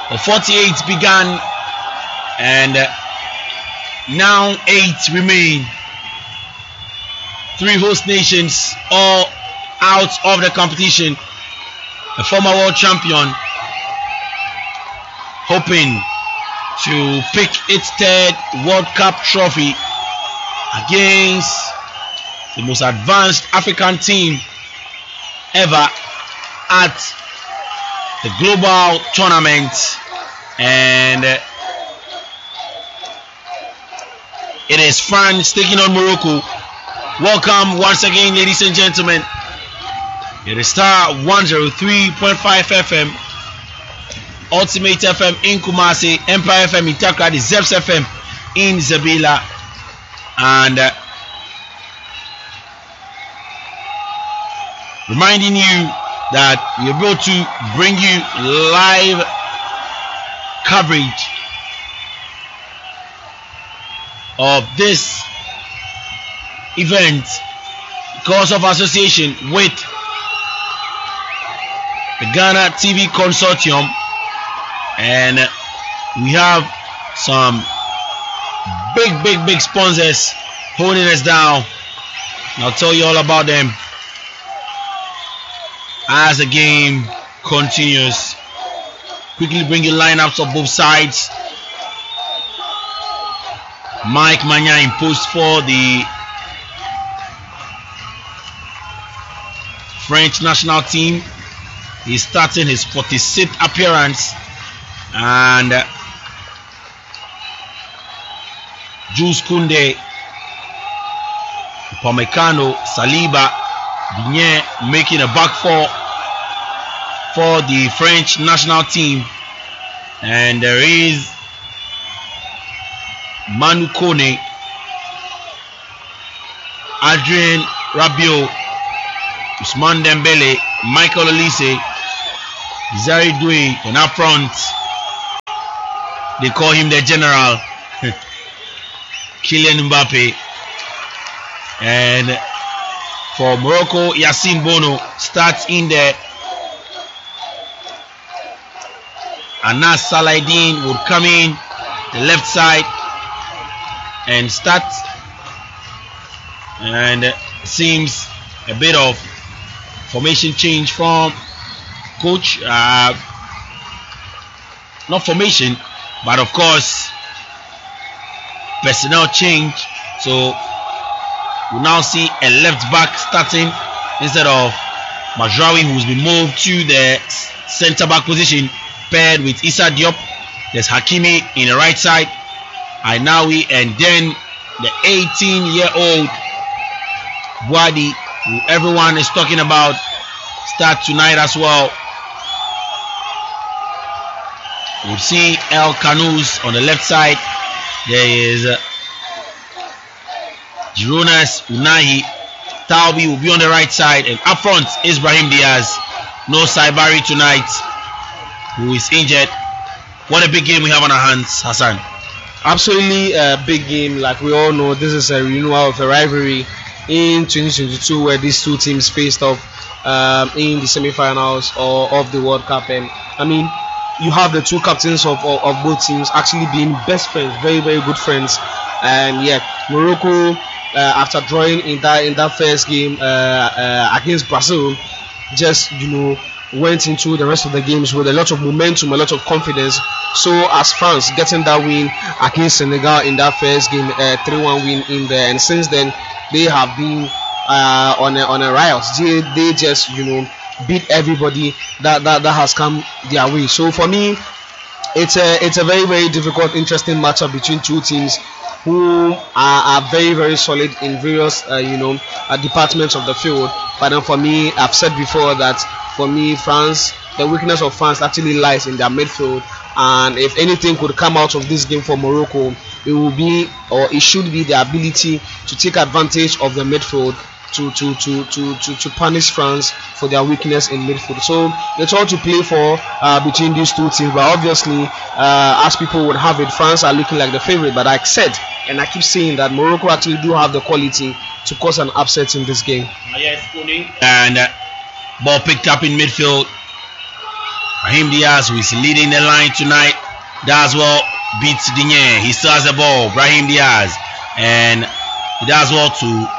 The 48 began, and now 8 remain. 3 host nations all out of the competition. A former world champion hoping to pick its 3rd World Cup trophy against the most advanced African team ever at the global tournament. And it is France taking on Morocco. Welcome once again, ladies and gentlemen. It is Star 103.5 FM, Ultimate FM in Kumasi, Empire FM in Takrady, Zeps FM in Zabila, and reminding you that we are able to bring you live coverage of this event because of association with the Ghana TV Consortium, and we have some big sponsors holding us down. I'll tell you all about them as the game continues. Quickly bring you lineups of both sides. Mike Manya in post for the French national team. He's starting his 46th appearance, and Jules Koundé, Upamecano, Saliba, Digne making a back four for the French national team, and there is Manu Kone, Adrien Rabiot, Ousmane Dembele, Michael Olise, Zari Doué, and up front they call him the general, Kylian Mbappe. And for Morocco, Yassine Bono starts in there. Anas Saladin would come in the left side and start, and seems a bit of formation change from coach, not formation, but of course personnel change. So we now see a left back starting instead of Majraoui, who's been moved to the centre back position, paired with Issa Diop. There's Hakimi in the right side, Ainawi, and then the 18-year-old Boadi, who everyone is talking about, start tonight as well. We'll see El Canoes on the left side. There is Gironas Unahi. Taubi will be on the right side, and up front is Brahim Diaz. No Saibari tonight, who is injured. What a big game we have on our hands, Hassan. Absolutely a big game. Like we all know, this is a renewal of a rivalry in 2022 where these two teams faced off in the semi-finals of the World Cup. And I mean, you have the two captains of both teams actually being best friends, very good friends. And yeah, Morocco, after drawing in that first game against Brazil, just went into the rest of the games with a lot of momentum, a lot of confidence. So as France getting that win against Senegal in that first game, 3-1 win in there, and since then they have been on a riot. They just beat everybody that has come their way. So for me, it's a very difficult, interesting matchup between two teams who are very solid in various departments of the field. But then for me, I've said before that for me, France, the weakness of France actually lies in their midfield. And if anything could come out of this game for Morocco, it will be, or it should be, the ability to take advantage of the midfield to punish France for their weakness in midfield. So it's all to play for between these two teams. But obviously, as people would have it, France are looking like the favorite. But like I said, and I keep saying that Morocco actually do have the quality to cause an upset in this game. And ball picked up in midfield. Raheem Diaz, who is leading the line tonight, does well, beats Digne. He still has the ball. Raheem Diaz, and he does well to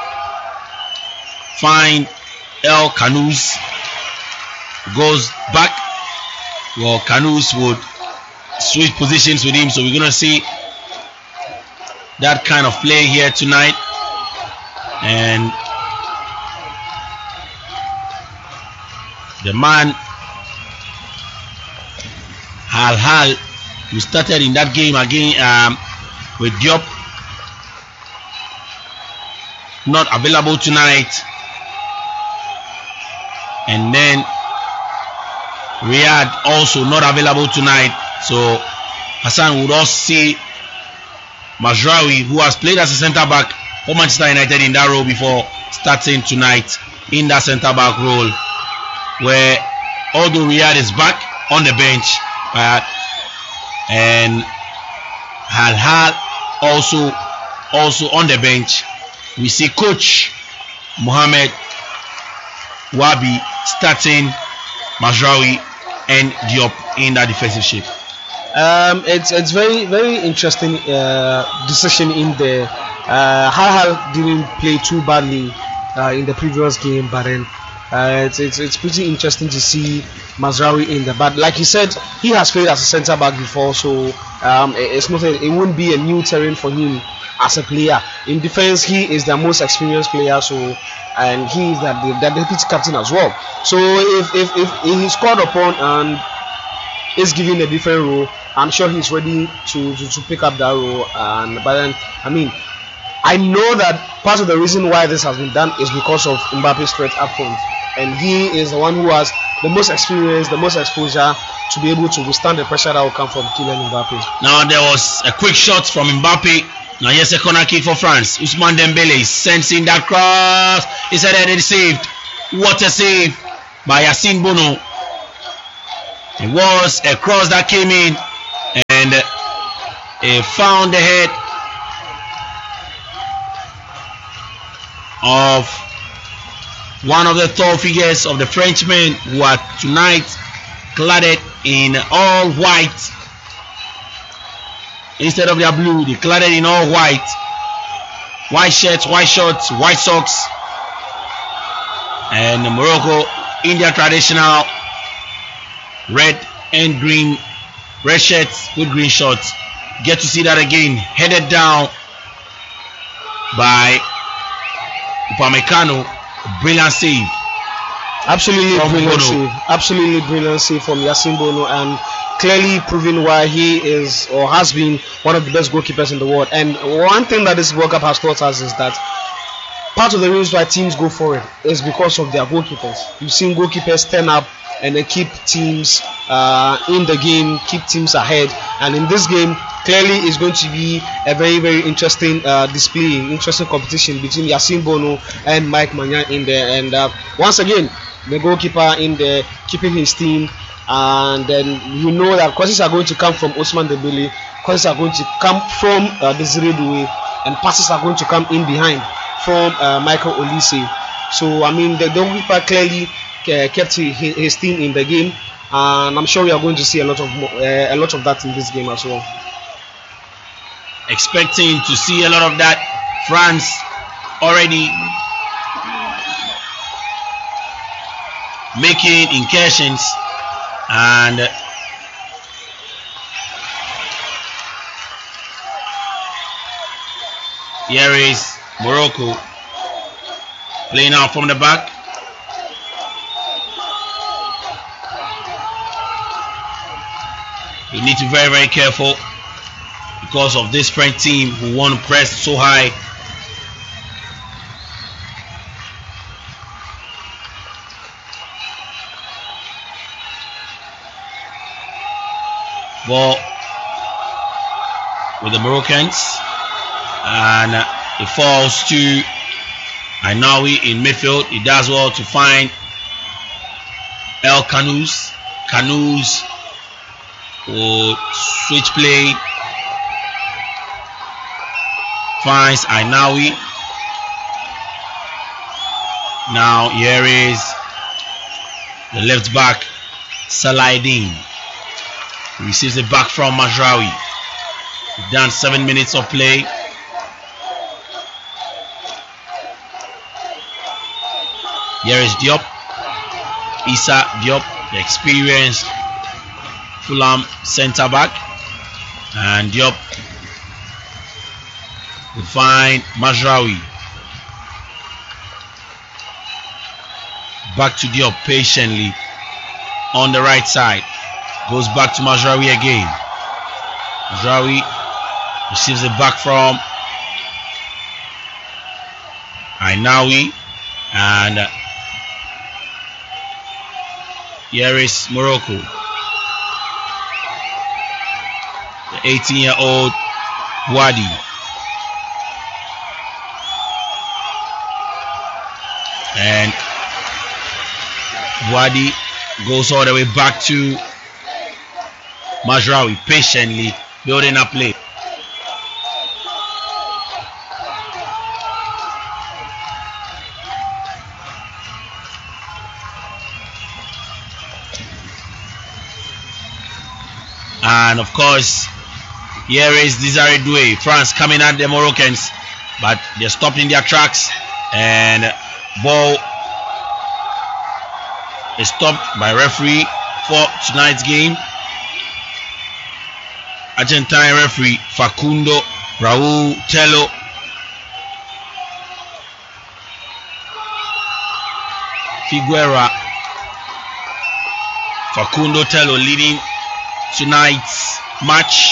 find El Kanous. Goes back. Well, Kanous would switch positions with him, so we're gonna see that kind of play here tonight. And the man Hal, who started in that game again with Diop, not available tonight, and then Riyad also not available tonight. So Hassan would also see Mazraoui, who has played as a centre back for Manchester United in that role before, starting tonight in that centre back role, where although Riyad is back on the bench, and Hal also on the bench, we see coach Mohamed Wabi starting Mazraoui and Diop in that defensive shape. It's very, very interesting decision in there. Hal didn't play too badly in the previous game, but then it's pretty interesting to see Mazraoui in there. But like he said, he has played as a centre back before, so it won't be a new terrain for him as a player. In defense, he is the most experienced player, and he is the deputy captain as well. So if he's called upon and is given a different role, I'm sure he's ready to pick up that role. But then, I mean, I know that part of the reason why this has been done is because of Mbappe's threat up front, and he is the one who has the most experience, the most exposure to be able to withstand the pressure that will come from Kylian Mbappe. Now there was a quick shot from Mbappe. Now here's a corner kick for France. Ousmane Dembele is sensing that cross. It's headed and saved. What a save by Yassine Bono. It was a cross that came in and it found the head of one of the tall figures of the Frenchmen, who are tonight cladded in all white. Instead of their blue, they cladded in all white. White shirts, white shorts, white socks. And Morocco in their traditional red and green, red shirts with green shorts. Get to see that again. Headed down by Upamecano. Brilliant save. Absolutely brilliant save from Yassine Bono, and clearly proving why he is or has been one of the best goalkeepers in the world. And one thing that this World Cup has taught us is that part of the reason why teams go for it is because of their goalkeepers. You've seen goalkeepers turn up and they keep teams in the game, keep teams ahead. And in this game, clearly it's going to be a very, very interesting display, interesting competition between Yassine Bono and Mike Maignan in there. And once again, the goalkeeper in there keeping his team. And then you know that crosses are going to come from Ousmane Dembele, crosses are going to come from Desiree Doué, and passes are going to come in behind from Michael Olise. So I mean, the goalkeeper clearly kept his team in the game, and I'm sure we are going to see a lot of that in this game as well. Expecting to see a lot of that. France already making incursions, and here is Morocco playing out from the back. You need to be very, very careful because of this French team who want to press so high. Ball with the Moroccans, and it falls to Ainaoui in midfield. He does well to find El Kanous. Kanous will switch play, finds Ainaoui. Now here is the left back Salaidin receives it back from Majraoui. We've done 7 minutes of play. Here is Diop. Issa Diop, the experienced Fulham centre back. And Diop will find Majraoui. Back to Diop patiently on the right side. Goes back to Majraoui again. Majraoui receives it back from Ainaoui. And here is Morocco. The 18-year-old Wadi. And Wadi goes all the way back to Majraoui, patiently building up play. And of course, here is Desiré Doué. France coming at the Moroccans, but they're stopped in their tracks, and ball is stopped by referee for tonight's game. Argentine referee Facundo Raul Tello. Figueira. Facundo Tello leading tonight's match.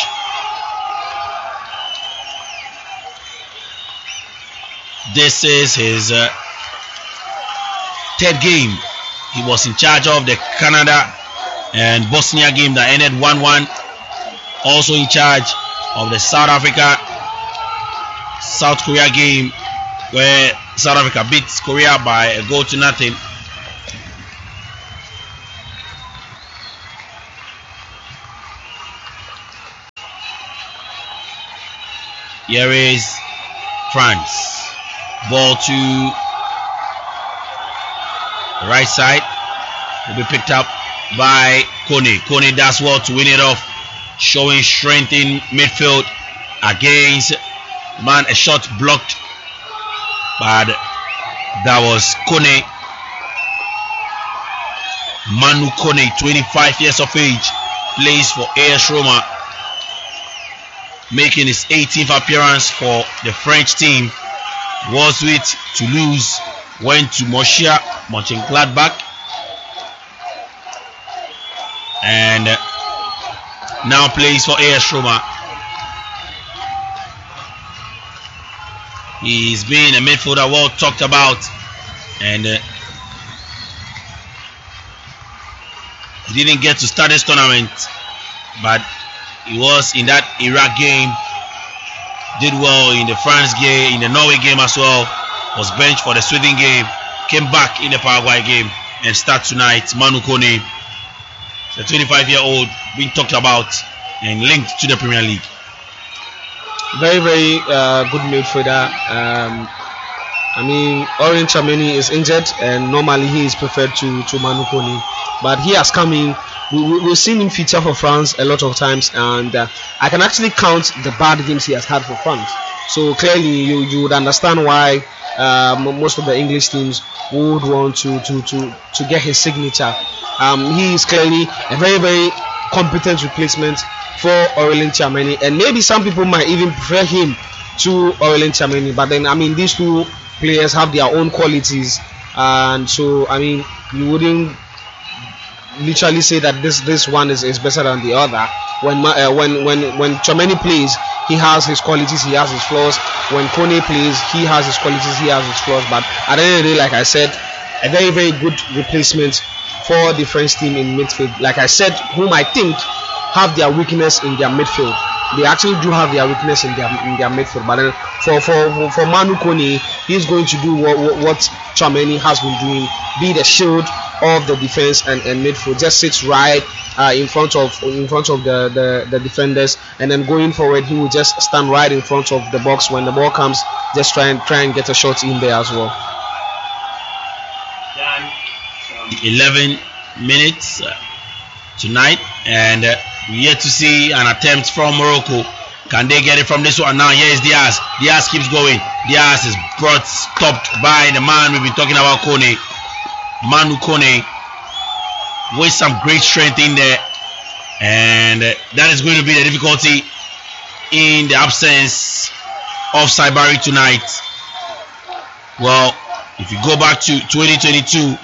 This is his third game. He was in charge of the Canada and Bosnia game that ended 1-1. Also in charge of the South Africa South Korea game where South Africa beat Korea by a goal to nothing. Here is France. Ball to the right side. Will be picked up by Kone. Kone does well to win it off, showing strength in midfield against a shot blocked, but that was Kone. Manu Kone, 25 years of age, plays for AS Roma, making his 18th appearance for the French team. Was with Toulouse, went to Borussia Mönchengladbach, and now plays for AS Roma. He's been a midfielder well talked about, and he didn't get to start this tournament, but he was in that Iraq game, did well in the France game, in the Norway game as well, was benched for the Sweden game, came back in the Paraguay game, and start tonight. Manu Kone, the 25-year-old, being talked about and linked to the Premier League. Very, very good midfielder. I mean, Orange Tchouameni is injured, and normally he is preferred to Manu Kone, but he has come in. We've seen him feature for France a lot of times, and I can actually count the bad games he has had for France. So clearly, you would understand why most of the English teams would want to get his signature. He is clearly a very, very competent replacement for Aurelien Tchouameni, and maybe some people might even prefer him to Aurelien Tchouameni. But then, I mean, these two players have their own qualities, and so I mean, you wouldn't literally say that this one is better than the other. When Tchouameni plays, he has his qualities, he has his flaws. When Kone plays, he has his qualities, he has his flaws. But at the end of the day, like I said, a very, very good replacement for the French team in midfield. Like I said, whom I think have their weakness in their midfield. They actually do have their weakness in their midfield. But then for Manu Kone, he's going to do what Tchouameni has been doing, be the shield of the defense and midfield. Just sits right in front of the defenders, and then going forward, he will just stand right in front of the box. When the ball comes, just try and get a shot in there as well. 11 minutes tonight, and we yet to see an attempt from Morocco. Can they get it from this one? Now here is Diaz. Diaz keeps going. Diaz is stopped by the man we've been talking about, Kone. Manu Kone with some great strength in there, and that is going to be the difficulty in the absence of Saibari tonight. Well, if you go back to 2022,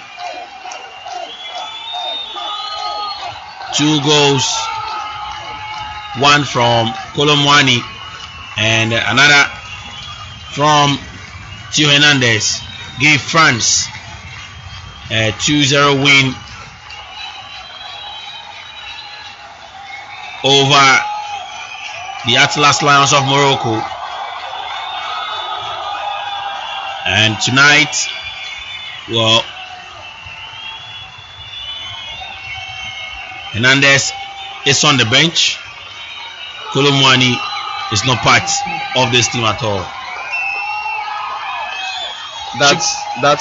2 goals, one from Kolomwani and another from Theo Hernandez, gave France a 2-0 win over the Atlas Lions of Morocco. And tonight, well, Hernandez is on the bench. Kolomwani is not part of this team at all. That's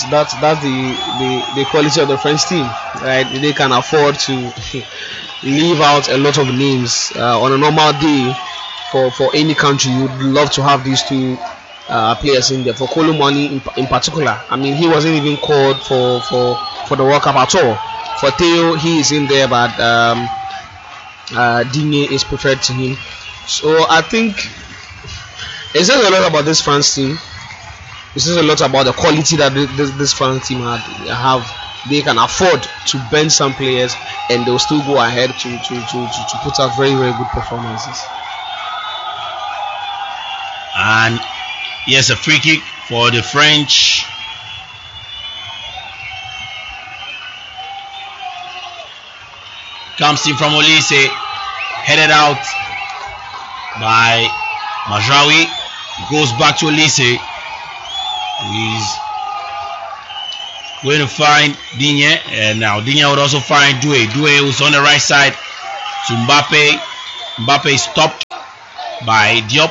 the quality of the French team, right? They can afford to leave out a lot of names on a normal day. For any country, you'd love to have these two players in there. For Kolomwani in particular, I mean, he wasn't even called for the World Cup at all. For Theo, he is in there, but Digne is preferred to him. So I think it says a lot about this France team. It says a lot about the quality that this France team have. They can afford to bend some players, and they'll still go ahead to put out very, very good performances. And yes, a free kick for the French. Comes in from Olise, headed out by Majraoui. Goes back to Olise. He's going to find Digne, and now Digne would also find Doué. Doué was on the right side to Mbappe. Mbappe stopped by Diop.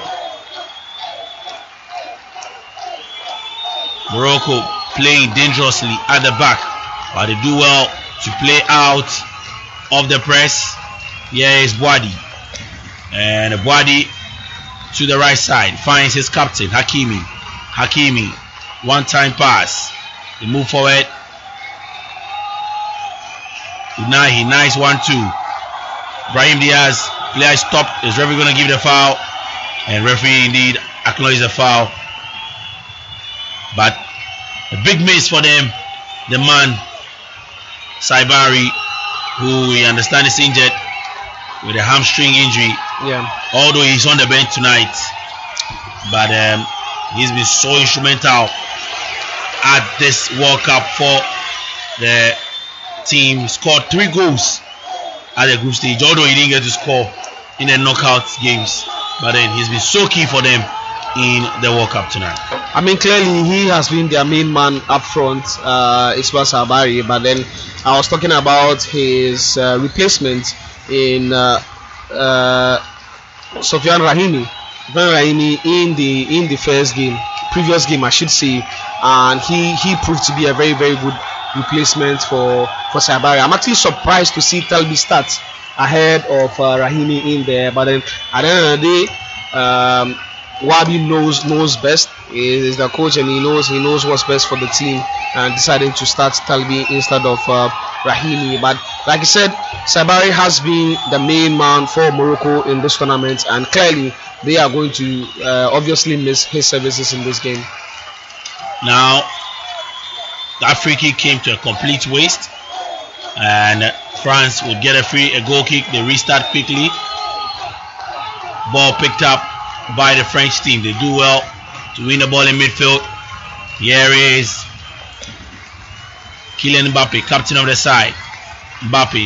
Morocco playing dangerously at the back, but they do well to play out of the press. Here is Boadi, and Boadi to the right side finds his captain Hakimi. One-time pass. They move forward. Unahi, nice 1-2. Brahim Diaz, player stopped. Is referee going to give the foul? And referee indeed acknowledges the foul. But a big miss for them. The man Saibari, who we understand is injured with a hamstring injury. Yeah. Although he's on the bench tonight, but he's been so instrumental at this World Cup for the team. Scored 3 goals at the group stage, although he didn't get to score in the knockout games. But then he's been so key for them in the World Cup tonight. I mean, clearly he has been their main man up front, Isma Saibari. But then I was talking about his replacement in Sofiane Rahimi. In the previous game, I should say, and he proved to be a very, very good replacement for Saibari. I'm actually surprised to see Talbi start ahead of Rahimi in there, but then at the end of the day, Wabi knows best. He is the coach, and he knows what's best for the team, and decided to start Talbi instead of Rahimi. But like I said, Saibari has been the main man for Morocco in this tournament, and clearly they are going to obviously miss his services in this game. Now, that free kick came to a complete waste, and France would get a goal kick. They restart quickly. Ball picked up by the French team. They do well to win the ball in midfield. Here is Kylian Mbappe, captain of the side. Mbappe